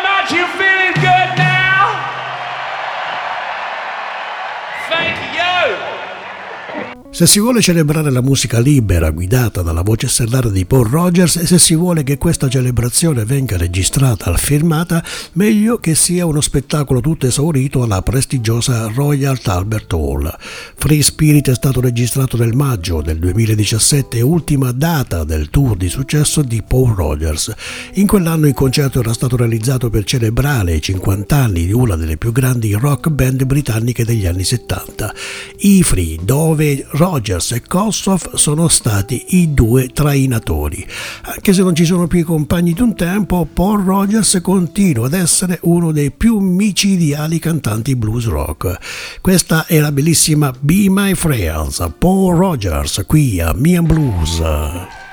much. You feeling good now? Thank you. Se si vuole celebrare la musica libera guidata dalla voce stellare di Paul Rogers e se si vuole che questa celebrazione venga registrata al firmata, meglio che sia uno spettacolo tutto esaurito alla prestigiosa Royal Albert Hall. Free Spirit è stato registrato nel maggio del 2017, ultima data del tour di successo di Paul Rogers. In quell'anno il concerto era stato realizzato per celebrare i 50 anni di una delle più grandi rock band britanniche degli anni 70, i Free, dove Rogers e Kossoff sono stati i due trainatori. Anche se non ci sono più i compagni di un tempo, Paul Rogers continua ad essere uno dei più micidiali cantanti blues rock. Questa è la bellissima Be My Friends, Paul Rogers qui a Me and Blues.